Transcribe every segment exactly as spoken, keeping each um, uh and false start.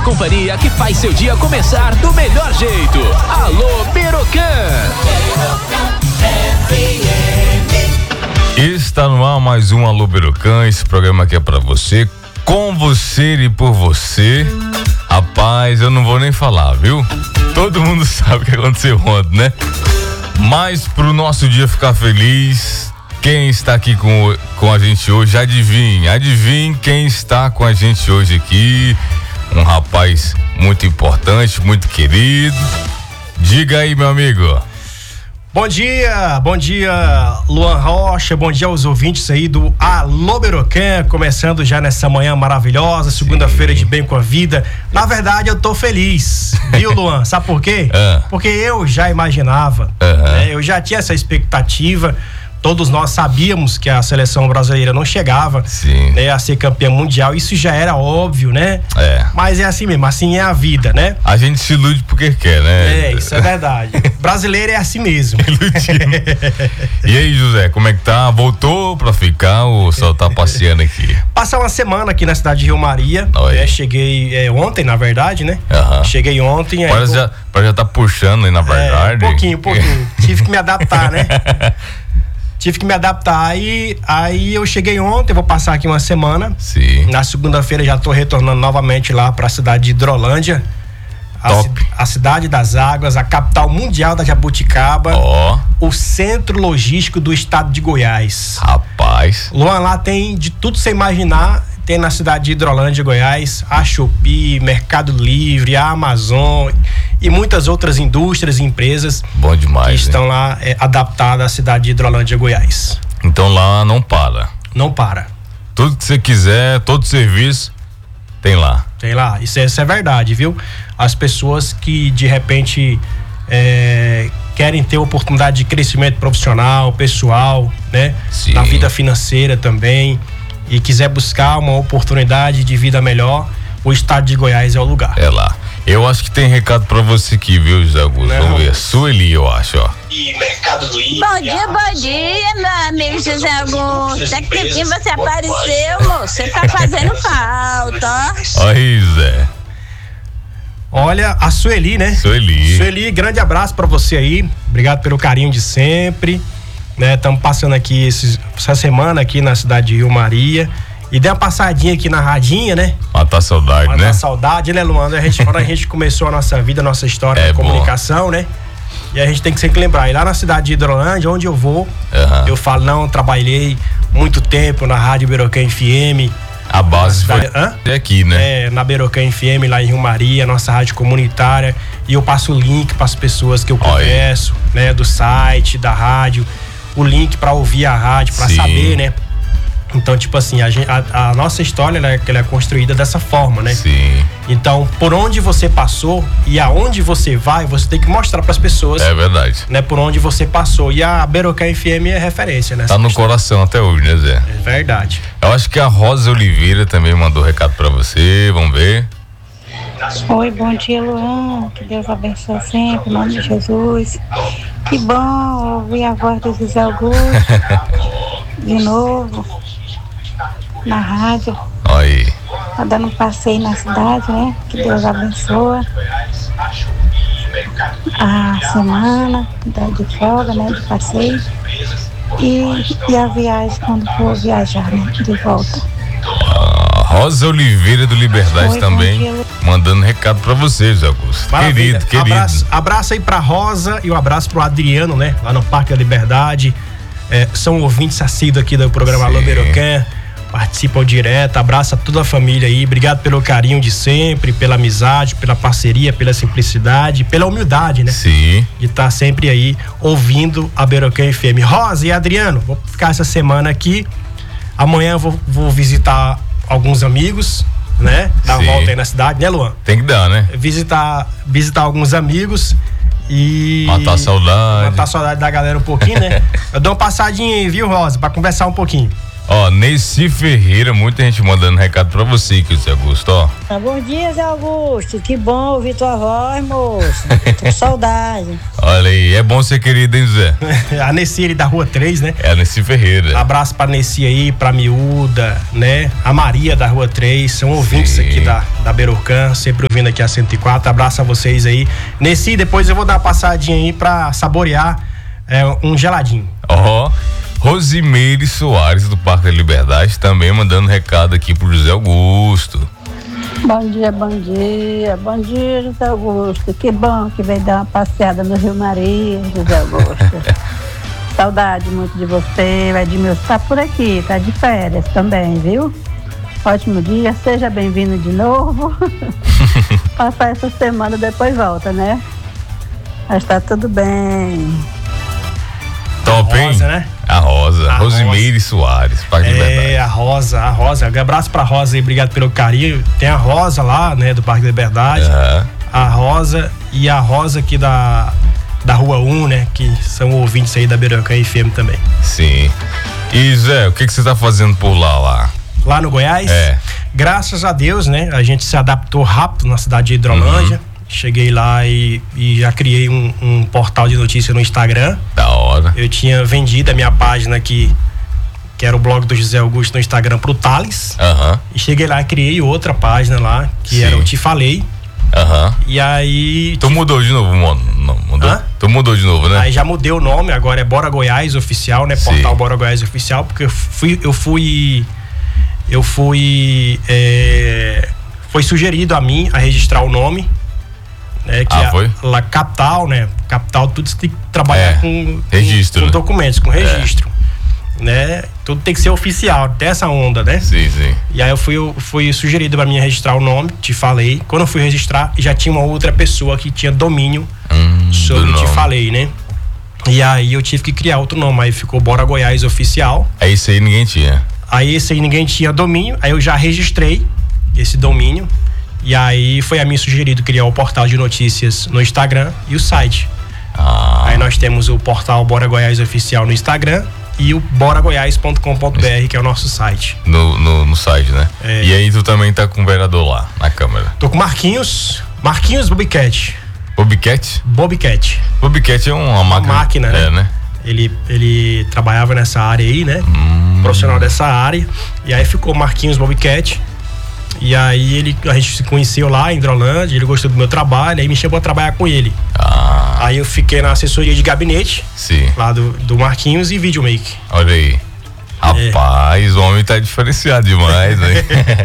companhia que faz seu dia começar do melhor jeito. Alô, Berocan. Está no ar mais um Alô Berocan, esse programa aqui é pra você, com você e por você. Rapaz, eu não vou nem falar, viu? Todo mundo sabe o que aconteceu ontem, né? Mas pro nosso dia ficar feliz, quem está aqui com, com a gente hoje, adivinha, adivinha quem está com a gente hoje aqui. Um rapaz muito importante, muito querido. Diga aí, meu amigo. Bom dia, bom dia Luan Rocha, bom dia aos ouvintes aí do Alô Berocan, começando já nessa manhã maravilhosa, segunda-feira de bem com a vida. Na verdade eu tô feliz, viu, Luan? Sabe por quê? Uh. Porque eu já imaginava, uh-huh. né? Eu já tinha essa expectativa. Todos nós sabíamos que a seleção brasileira não chegava, né, a ser campeã mundial, isso já era óbvio, né? É. Mas é assim mesmo, assim é a vida, né? A gente se ilude porque quer, né? É, isso é verdade. Brasileiro é assim mesmo. E aí, José, como é que tá? Voltou pra ficar ou só tá passeando aqui? Passar uma semana aqui na cidade de Rio Maria, né? Cheguei é, ontem, na verdade, né? Uhum. Cheguei ontem. Parece aí, já, já tá puxando aí, na verdade. É, um pouquinho, um pouquinho. Tive que me adaptar, né? Tive que me adaptar, aí, aí eu cheguei ontem, vou passar aqui uma semana. Sim. Na segunda-feira já tô retornando novamente lá pra cidade de Hidrolândia. A, Top. a cidade das águas, a capital mundial da jabuticaba. Ó. Oh. O centro logístico do estado de Goiás. Rapaz. Luan, lá tem de tudo você imaginar. Tem na cidade de Hidrolândia, Goiás, a Shopee, Mercado Livre, a Amazon e muitas outras indústrias e empresas. Bom demais, que estão hein? lá é, adaptadas à cidade de Hidrolândia, Goiás. Então lá não para. Não para. Tudo que você quiser, todo serviço, tem lá. Tem lá, isso é, isso é verdade, viu? As pessoas que de repente é, querem ter oportunidade de crescimento profissional, pessoal, né? Sim. Na vida financeira também, e quiser buscar uma oportunidade de vida melhor, o estado de Goiás é o lugar. É lá. Eu acho que tem recado pra você aqui, viu, José Augusto? Não. Vamos ver. Sueli, eu acho, ó. E Mercado Livre. Bom dia, bom dia, meu amigo José Augusto. Até que enfim você apareceu, moço. Você tá fazendo falta, ó. Aí, Zé. Olha, a Sueli, né? Sueli. Sueli, grande abraço pra você aí. Obrigado pelo carinho de sempre. Né, estamos passando aqui esses, essa semana aqui na cidade de Rio Maria e dei uma passadinha aqui na radinha, né? Matar saudade, Matar né? Matar saudade, né, Luana? A gente, quando a gente começou a nossa vida, a nossa história é de comunicação, né? E a gente tem que sempre lembrar, e lá na cidade de Hidrolândia, onde eu vou, uhum. eu falo, não, trabalhei muito tempo na Rádio Berocan F M. A base cidade, foi aqui, né? É, na Berocan F M, lá em Rio Maria, nossa rádio comunitária, e eu passo o link para as pessoas que eu converso, né, do site, da rádio, o link para ouvir a rádio, para saber, né? Então, tipo assim, a, a, a nossa história ela é, ela é construída dessa forma, né? Sim. Então, por onde você passou e aonde você vai, você tem que mostrar para as pessoas. É verdade. Né? Por onde você passou. E a Berocan F M é referência, né? Tá no questão. Coração até hoje, né, Zé? É verdade. Eu acho que a Rosa Oliveira também mandou recado para você. Vamos ver. Oi, bom dia, Luan. Que Deus abençoe sempre, em nome de Jesus. Que bom ouvir a voz do José Augusto de novo na rádio. Oi. Tá dando um passeio na cidade, né? Que Deus abençoe a semana de folga, né? De passeio. E, e a viagem, quando for viajar, né? De volta. Rosa Oliveira do Liberdade Oi, também mandando recado pra vocês, Augusto. Maravilha. Querido, querido. Abraço, abraço aí pra Rosa e um abraço pro Adriano, né? Lá no Parque da Liberdade. É, são ouvintes assíduos aqui do programa Alô Berocan. Participam direto. Abraço a toda a família aí. Obrigado pelo carinho de sempre, pela amizade, pela parceria, pela simplicidade, pela humildade, né? Sim. De estar tá sempre aí ouvindo a Berocan F M. Rosa e Adriano, vou ficar essa semana aqui. Amanhã eu vou, vou visitar alguns amigos, né? Dar uma volta aí na cidade, né, Luan? Tem que dar, né? Visitar, visitar alguns amigos e... Matar a saudade. Matar a saudade da galera um pouquinho, né? Eu dou uma passadinha aí, viu, Rosa? Pra conversar um pouquinho. Ó, Nessi Ferreira, muita gente mandando recado pra você, que Zé Augusto, ó. Ah, bom dia, Zé Augusto. Que bom ouvir tua voz, moço. Tô com saudade. Olha aí, é bom ser querido, hein, Zé? A Nessi ali da Rua três, né? É a Nessi Ferreira. Abraço pra Nessi aí, pra Miúda, né? A Maria da Rua três, são ouvintes Sim. aqui da, da Berocan, sempre ouvindo aqui a cento e quatro. Abraço a vocês aí. Nessi, depois eu vou dar uma passadinha aí pra saborear é, um geladinho. Ó, Rosimeire Soares do Parque da Liberdade também mandando recado aqui pro José Augusto. Bom dia, bom dia, bom dia, José Augusto. Que bom que veio dar uma passeada no Rio Maria, José Augusto. Saudade muito de você, o Edmilson tá por aqui, tá de férias também, viu? Ótimo dia, seja bem-vindo de novo. Passar essa semana, depois volta, né? Mas tá tudo bem. Top, hein? Rosa, né? A Rosa, A Rosimeire Soares, Parque da Liberdade. É, a Rosa, a Rosa. Um abraço pra Rosa aí, obrigado pelo carinho. Tem a Rosa lá, né, do Parque da Liberdade. Aham. A Rosa e a Rosa aqui da, da Rua um, né, que são ouvintes aí da Berocan F M também. Sim. E Zé, o que que você tá fazendo por lá, lá? Lá no Goiás, É. graças a Deus, né, a gente se adaptou rápido na cidade de Hidrolândia. Uhum. Cheguei lá e, e já criei um, um portal de notícia no Instagram. Da hora. Eu tinha vendido a minha página aqui, que era o blog do José Augusto no Instagram, pro Thales. Aham, E cheguei lá e criei outra página lá, que Sim. era o Te Falei. aham. E aí. Tu mudou de novo, mano? Não, mudou? Hã? Tu mudou de novo, né? Aí já mudei o nome, agora é Bora Goiás Oficial, né? Sim. Portal Bora Goiás Oficial, porque eu fui. Eu fui. Eu fui. É, foi sugerido a mim a registrar o nome. Né, que Ah, a, foi? lá, capital, né? Capital, tudo você tem que trabalhar É, com, registro, com, né? com documentos, com registro. Né? Tudo tem que ser oficial, dessa onda, né? Sim, sim. E aí eu fui, eu fui sugerido pra mim registrar o nome, Te Falei. Quando eu fui registrar, já tinha uma outra pessoa que tinha domínio Hum, sobre do Te nome. Falei, né? E aí eu tive que criar outro nome, aí ficou Bora Goiás Oficial. É isso aí, ninguém tinha. Aí esse aí ninguém tinha domínio, aí eu já registrei esse domínio. E aí foi a mim sugerido criar o portal de notícias no Instagram e o site. Ah, Aí nós temos o portal Bora Goiás Oficial no Instagram e o bora goiás ponto com ponto b r, que é o nosso site. no, no, no site, né? É. E aí tu também tá com o vereador lá, na câmera. Tô com Marquinhos, Marquinhos Bobcat. Bobcat? Bobcat. Bobcat é uma máquina. máquina, né? É, né? Ele, ele trabalhava nessa área aí, né? Hum. Profissional dessa área. E aí ficou Marquinhos Bobcat. E aí ele, a gente se conheceu lá em Hidrolândia, ele gostou do meu trabalho, aí me chamou a trabalhar com ele. Ah, Aí eu fiquei na assessoria de gabinete, sim. lá do, do Marquinhos e videomake. Olha aí. Rapaz, o homem tá diferenciado demais, né?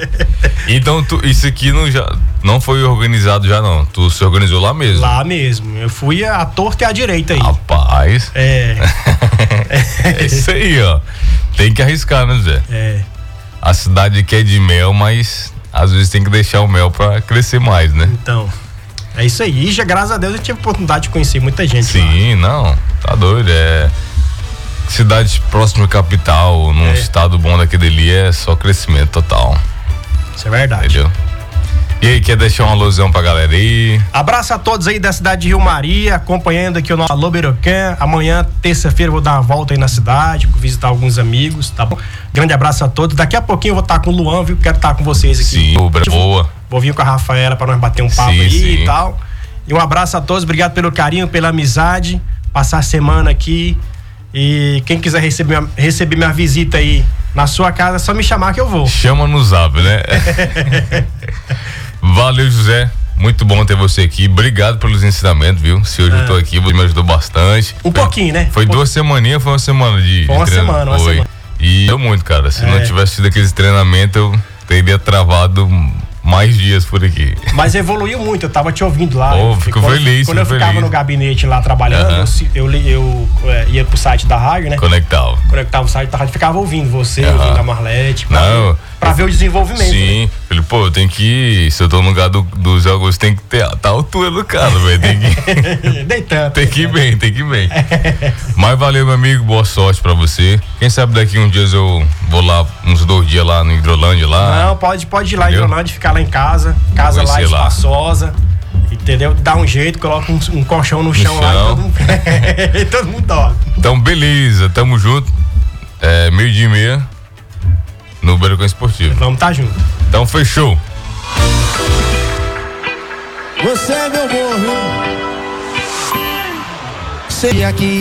Então, tu, isso aqui não, já, não foi organizado já, não. Tu se organizou lá mesmo. Lá mesmo. Eu fui à torta e à direita aí. Rapaz. É. É isso aí, ó. Tem que arriscar, né, Zé? É. A cidade quer de mel, mas às vezes tem que deixar o mel pra crescer mais, né? Então. É isso aí. E já, graças a Deus, eu tive a oportunidade de conhecer muita gente. Sim, não. Tá doido. É. Cidade próxima à capital, num É. estado bom daquele ali, é só crescimento total. Lá. Isso é verdade. Entendeu? E aí, quer deixar uma alusão pra galera aí? Abraço a todos aí da cidade de Rio Maria, acompanhando aqui o nosso Alô Berocan. Amanhã, terça-feira, eu vou dar uma volta aí na cidade, visitar alguns amigos, tá bom? Grande abraço a todos. Daqui a pouquinho eu vou estar com o Luan, viu? Quero estar com vocês aqui. Sim, obra boa. Vou vir com a Rafaela pra nós bater um papo Sim, aí sim. e tal. E um abraço a todos, obrigado pelo carinho, pela amizade. Passar a semana aqui. E quem quiser receber, minha- receber minha visita aí na sua casa, é só me chamar que eu vou. Chama no zap, né? Valeu, José. Muito bom ter você aqui. Obrigado pelos ensinamentos, viu? Se hoje eu tô aqui, você me ajudou bastante. Um Foi- pouquinho, né? Foi duas semaninhas, foi uma semana de. Foi uma de treino? semana, uma Foi. semana. E deu muito, cara. Se É. não tivesse tido aqueles treinamentos, eu teria travado mais dias por aqui. Mas evoluiu muito, eu tava te ouvindo lá. Oh, Eu- fico quando, feliz, Quando eu fico ficava feliz. no gabinete lá trabalhando, Aham. eu se- eu, li- eu, é, ia pro site da rádio, né? Conectava. Conectava o site da rádio, ficava ouvindo você, Aham. ouvindo a Marlete, pra, Não, ver, pra ver o desenvolvimento. Né? Sim. Falei, pô, eu tenho que. Se eu tô no lugar do, do Zé Augusto, tem que ter tá a altura do cara, velho. Tem que. Nem tanto. Tem que ir bem, tem que ir bem. Mas valeu, meu amigo, boa sorte pra você. Quem sabe daqui uns dias eu vou lá, uns dois dias lá no Hidrolândia lá. Não, pode, pode ir lá em Entendeu? Hidrolândia, ficar lá em casa, casa lá Conhecer lá. espaçosa, entendeu? Dá um jeito, coloca um, um colchão no, chão lá e chão. todo mundo, e todo mundo dorme. Então, beleza, tamo junto. É, meio dia e meia. no Berucão Esportivo. Vamos tá junto. Então fechou. Você é meu amor, viu? Sei aqui.